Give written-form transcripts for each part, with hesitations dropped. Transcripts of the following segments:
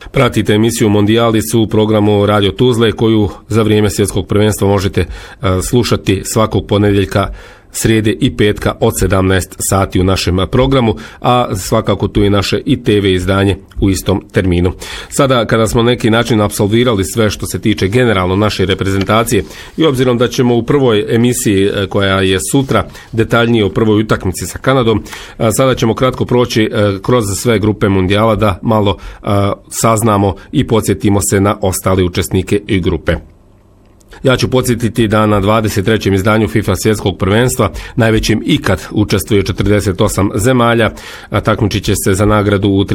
Pratite emisiju Mondialis u programu Radio Tuzle koju za vrijeme svjetskog prvenstva možete slušati svakog ponedjeljka, srijede i petka od 17 sati u našem programu, a svakako tu je naše i TV izdanje u istom terminu. Sada kada smo na neki način apsolvirali sve što se tiče generalno naše reprezentacije i obzirom da ćemo u prvoj emisiji koja je sutra detaljnije o prvoj utakmici sa Kanadom, sada ćemo kratko proći kroz sve grupe Mundijala da malo saznamo i podsjetimo se na ostale učesnike i grupe. Ja ću podsjetiti da na 23. izdanju FIFA svjetskog prvenstva, najvećim ikad, učestvuje 48 zemalja, a takmičit će se za nagradu u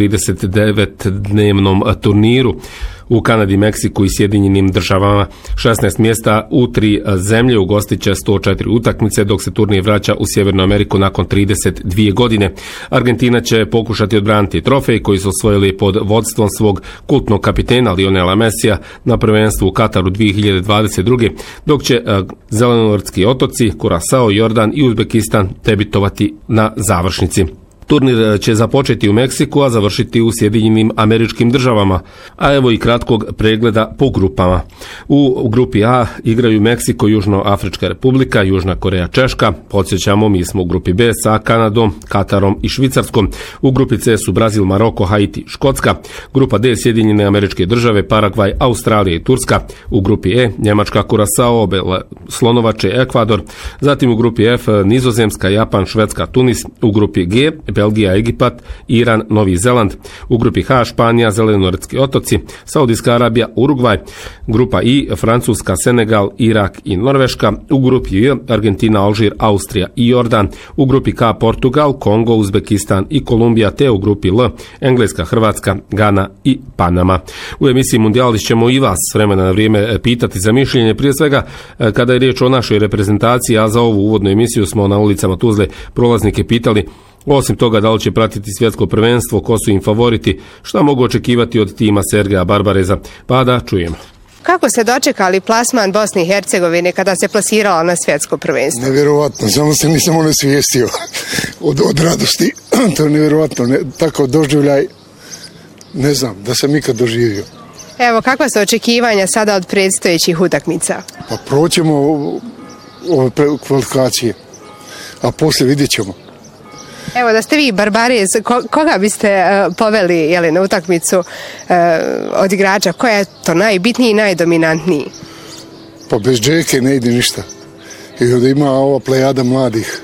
39-dnevnom turniru u Kanadi, Meksiku i Sjedinjenim državama. 16 mjesta u 3 zemlje ugostit će 104 utakmice, dok se turnir vraća u Sjevernu Ameriku nakon 32 godine. Argentina će pokušati odbraniti trofej koji su osvojili pod vodstvom svog kultnog kapitena Lionela Messija na prvenstvu u Kataru 2022. dok će Zelenorodski otoci, Kurasao, Jordan i Uzbekistan debitovati na završnici. Turnir će započeti u Meksiku, a završiti u Sjedinjenim Američkim državama. A evo i kratkog pregleda po grupama. U grupi A igraju Meksiko, Južnoafrička republika, Južna Koreja, Češka. Podsjećamo, mi smo u grupi B sa Kanadom, Katarom i Švicarskom. U grupi C su Brazil, Maroko, Haiti, Škotska. Grupa D Sjedinjene Američke države, Paragvaj, Australija i Turska. U grupi E Njemačka, Kurasao, Slonovače, Ekvador. Zatim u grupi F Nizozemska, Japan, Švedska, Tunis. U grupi G Belgija, Egipat, Iran, Novi Zeland. U grupi H Španija, Zelenorodski otoci, Saudijska Arabija, Urugvaj. Grupa I Francuska, Senegal, Irak i Norveška. U grupi J Argentina, Alžir, Austrija i Jordan. U grupi K Portugal, Kongo, Uzbekistan i Kolumbija, te u grupi L Engleska, Hrvatska, Gana i Panama. U emisiji Mundialis ćemo i vas s vremena na vrijeme pitati za mišljenje, prije svega kada je riječ o našoj reprezentaciji, a za ovu uvodnu emisiju smo na ulicama Tuzle prolaznike pitali, osim toga da li će pratiti svjetsko prvenstvo, ko su im favoriti, šta mogu očekivati od tima Sergeja Barbareza, pa da čujemo. Kako ste dočekali plasman Bosne i Hercegovine kada se plasirala na svjetsko prvenstvo? Nevjerovatno, samo se nisam onesvijestio od radosti. To je nevjerovatno, tako doživljaj, ne znam, da sam ikad doživio. Evo, kakva su očekivanja sada od predstojećih utakmica? Pa proćemo ove kvalifikacije, a poslije vidjet ćemo. Evo, da ste vi Barbarez, koga biste poveli na utakmicu od igrača? Koja je to najbitniji i najdominantniji? Pa bez Džeke ne ide ništa. I da ima ova plejada mladih.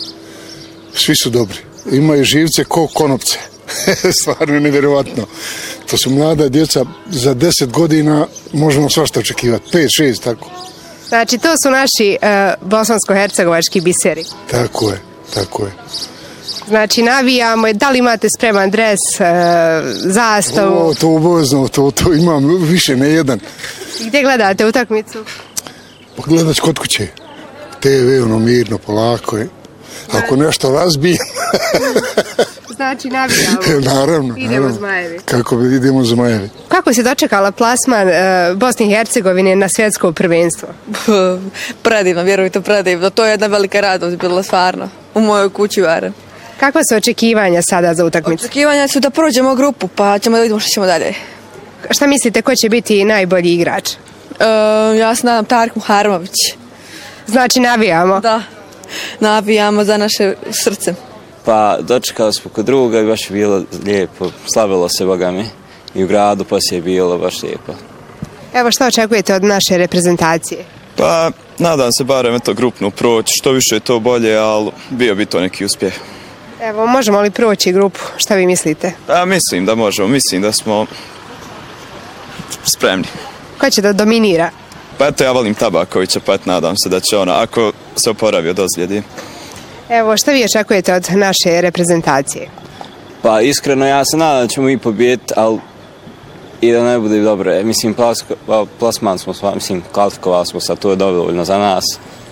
Svi su dobri. Imaju živce ko konopce. Stvarno je nevjerovatno. To su mlada djeca, za 10 godina možemo svašta očekivati. 5-6, tako. Znači, to su naši bosansko-hercegovački biseri. Tako je, tako je. Znači, navijamo, da li imate spreman dres, zastavu? To obavezno, to imam više, ne jedan. I gdje gledate utakmicu? Pa gledaš kod kuće. TV, ono mirno, polako je. Ako nešto razbijem... Znači, navijamo. Naravno. Idemo Zmajevi. Kako idemo Zmajevi. Kako se dočekala plasman Bosne i Hercegovine na svjetsko prvenstvo? Predivno, vjerujte, predivno. To je jedna velika radost bila stvarno. U mojoj kući barem. Kakva su očekivanja sada za utakmicu? Očekivanja su da prođemo grupu, pa ćemo da vidimo što ćemo dalje. Šta mislite, ko će biti najbolji igrač? Ja se nadam Tarik Muharremović. Znači, navijamo? Da, navijamo za naše srce. Pa dočekali smo kod druga i baš je bilo lijepo, slavilo se Boga mi. I u gradu poslije je bilo baš lijepo. Evo, što očekujete od naše reprezentacije? Pa, nadam se barem grupnu proći, što više je to bolje, ali bio bi to neki uspjeh. Evo, možemo li proći grupu? Šta vi mislite? Pa, mislim da možemo, mislim da smo spremni. Ko će da dominira? Pa eto, ja volim Tabakovića, pa nadam se da će ona, ako se oporavi od ozljedi. Evo, šta vi očekujete od naše reprezentacije? Pa iskreno ja se nadam da ćemo i pobijeti, ali i da ne bude dobro. Mislim, plasman smo, kvalifikovali smo sad, to je dovoljno za nas.